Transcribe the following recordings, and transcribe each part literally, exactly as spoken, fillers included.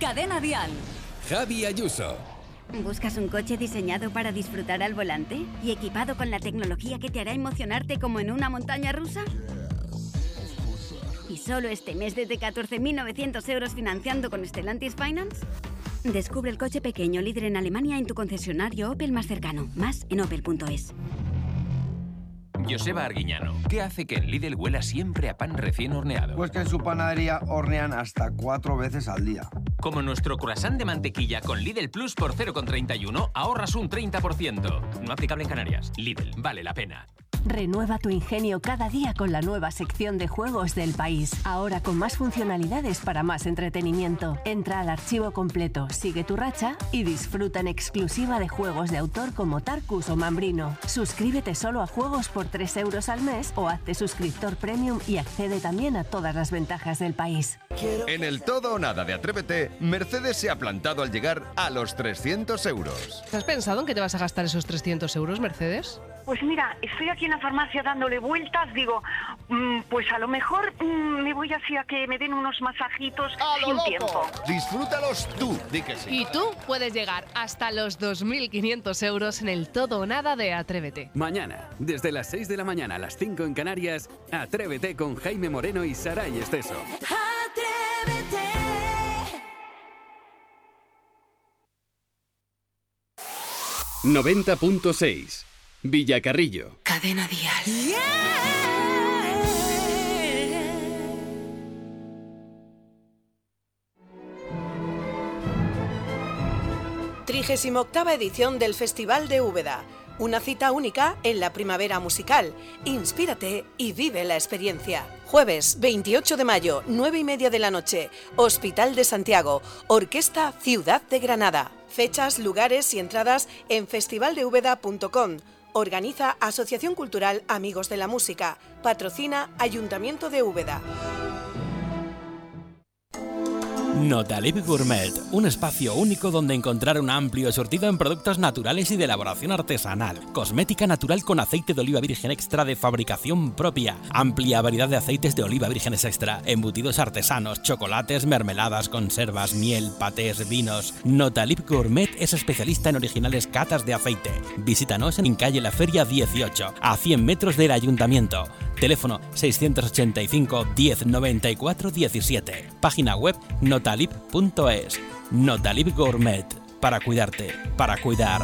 Cadena Dial. Javi Ayuso. ¿Buscas un coche diseñado para disfrutar al volante y equipado con la tecnología que te hará emocionarte como en una montaña rusa? ¿Y solo este mes desde catorce mil novecientos euros financiando con Stellantis Finance? Descubre el coche pequeño líder en Alemania en tu concesionario Opel más cercano. Más en opel punto es. Joseba Arguiñano, ¿qué hace que en Lidl huela siempre a pan recién horneado? Pues que en su panadería hornean hasta cuatro veces al día. Como nuestro croissant de mantequilla con Lidl Plus por cero coma treinta y uno, ahorras un treinta por ciento. No aplicable en Canarias. Lidl, vale la pena. Renueva tu ingenio cada día con la nueva sección de juegos del país. Ahora con más funcionalidades para más entretenimiento. Entra al archivo completo, sigue tu racha y disfruta en exclusiva de juegos de autor como Tarkus o Mambrino. Suscríbete solo a juegos por tres euros al mes o hazte suscriptor premium y accede también a todas las ventajas del país. En el todo o nada de Atrévete, Mercedes se ha plantado al llegar a los trescientos euros. ¿Te has pensado en qué te vas a gastar esos trescientos euros, Mercedes? Pues mira, estoy aquí en la farmacia dándole vueltas, digo, mmm, pues a lo mejor mmm, me voy así a que me den unos masajitos sin tiempo. Disfrútalos tú, di que sí. Y tú puedes llegar hasta los dos mil quinientos euros en el todo o nada de Atrévete. Mañana, desde las seis de la mañana a las cinco en Canarias, Atrévete con Jaime Moreno y Saray Esteso. Atrévete. noventa punto seis. Villacarrillo. Cadena Dial. Yeah. trigésima octava edición del Festival de Úbeda. Una cita única en la primavera musical. Inspírate y vive la experiencia. Jueves veintiocho de mayo, nueve y media de la noche. Hospital de Santiago. Orquesta Ciudad de Granada. Fechas, lugares y entradas en festival de úbeda punto com. Organiza Asociación Cultural Amigos de la Música. Patrocina Ayuntamiento de Úbeda. Notalib Gourmet, un espacio único donde encontrar un amplio surtido en productos naturales y de elaboración artesanal. Cosmética natural con aceite de oliva virgen extra de fabricación propia. Amplia variedad de aceites de oliva vírgenes extra. Embutidos artesanos, chocolates, mermeladas, conservas, miel, patés, vinos. Notalib Gourmet es especialista en originales catas de aceite. Visítanos en calle La Feria dieciocho, a cien metros del Ayuntamiento. Teléfono seiscientos ochenta y cinco, diez, noventa y cuatro, diecisiete. Página web notalib punto es. Notalib Gourmet. Para cuidarte, para cuidar.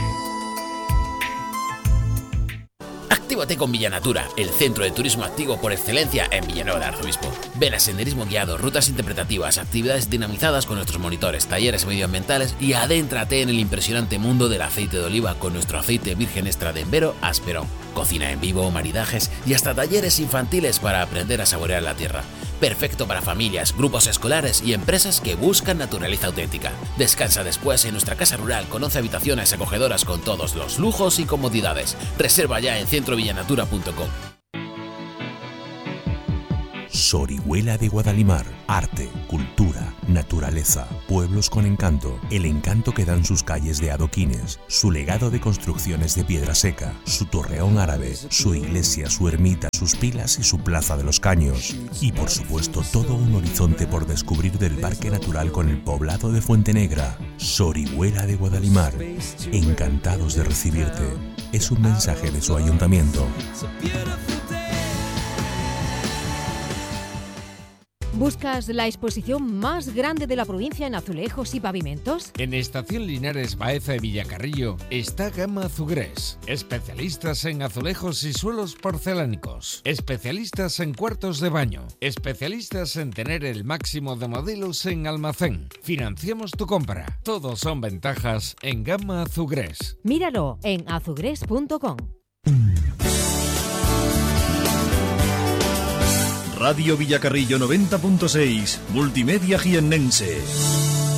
Actívate con Villanatura, el centro de turismo activo por excelencia en Villanueva del Arzobispo. Ven a senderismo guiado, rutas interpretativas, actividades dinamizadas con nuestros monitores, talleres medioambientales y adéntrate en el impresionante mundo del aceite de oliva con nuestro aceite virgen extra de Embero Asperón. Cocina en vivo, maridajes y hasta talleres infantiles para aprender a saborear la tierra. Perfecto para familias, grupos escolares y empresas que buscan naturaleza auténtica. Descansa después en nuestra casa rural con once habitaciones acogedoras con todos los lujos y comodidades. Reserva ya en centro villanatura punto com. Sorihuela de Guadalimar. Arte, cultura, naturaleza, pueblos con encanto. El encanto que dan sus calles de adoquines, su legado de construcciones de piedra seca, su torreón árabe, su iglesia, su ermita, sus pilas y su plaza de los caños. Y por supuesto todo un horizonte por descubrir del Parque Natural con el poblado de Fuente Negra. Sorihuela de Guadalimar. Encantados de recibirte. Es un mensaje de su ayuntamiento. ¿Buscas la exposición más grande de la provincia en azulejos y pavimentos? En Estación Linares Baeza de Villacarrillo está Gama Azugrés. Especialistas en azulejos y suelos porcelánicos. Especialistas en cuartos de baño. Especialistas en tener el máximo de modelos en almacén. Financiamos tu compra. Todos son ventajas en Gama Azugrés. Míralo en azugres punto com. Radio Villacarrillo noventa punto seis, Multimedia Jiennense.